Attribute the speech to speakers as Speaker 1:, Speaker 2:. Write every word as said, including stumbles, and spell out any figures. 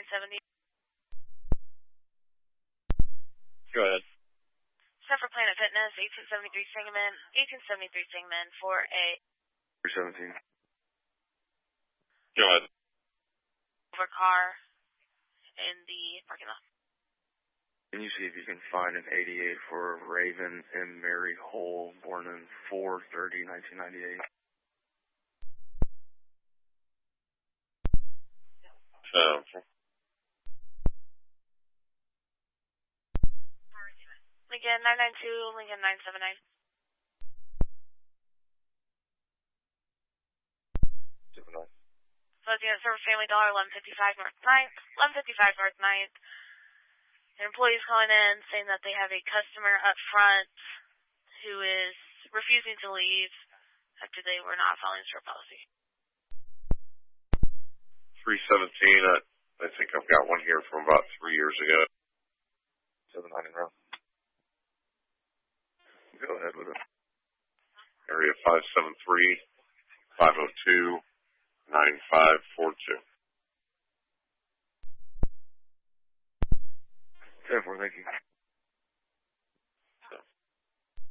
Speaker 1: seventy.
Speaker 2: Go ahead.
Speaker 1: Set for Planet Fitness, eighteen seventy-three Sangamon, eighteen seventy-three Sangamon for a...
Speaker 2: three seventeen. Go ahead.
Speaker 1: Over car in the parking lot.
Speaker 2: Can you see if you can find an eighty-eight for Raven and Mary Hole, born in four thirty nineteen ninety-eight?
Speaker 3: Um,
Speaker 1: Lincoln nine nine two, Lincoln nine seven nine.
Speaker 2: seven nine.
Speaker 1: Closing at Service Family Dollar, eleven fifty-five North ninth, eleven fifty-five North ninth. An employee's calling in saying that they have a customer up front who is refusing to leave after they were not following store policy.
Speaker 3: three seventeen, I, I think I've got one here from about three years ago.
Speaker 2: seven nine in row. Go ahead with it.
Speaker 3: Area five seven three, five oh two, nine five four two.
Speaker 2: ten four, thank you.